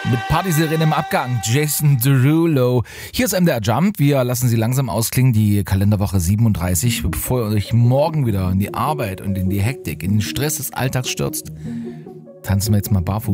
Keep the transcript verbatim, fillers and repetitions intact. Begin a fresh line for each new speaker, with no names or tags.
Mit Partysirene im Abgang, Jason Derulo. Hier ist M D R Jump. Wir lassen Sie langsam ausklingen, die Kalenderwoche siebenunddreißig, bevor ihr euch morgen wieder in die Arbeit und in die Hektik, in den Stress des Alltags stürzt. Tanzen wir jetzt mal barfuß.